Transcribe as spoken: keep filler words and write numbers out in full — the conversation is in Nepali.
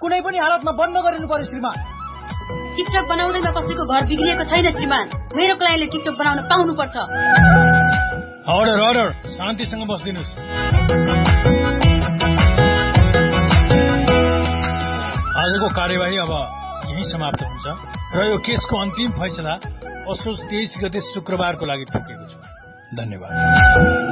कुनै पनि हालतमा बन्द गरिनु पर्यो श्रीमान। टिकटक बनाउँदैमा कसैको घर बिग्रिएको छैन श्रीमान। मेरो क्लाइन्टले टिकटक बनाउन पाउनुपर्छ। Order order शान्तिसँग बस्दिनुस्। आजको कार्यवाही अब यही समाप्त हुन्छ र यो केसको अन्तिम फैसला असोज तेइस गते शुक्रबारको लागि तोकेको छु। धन्यवाद।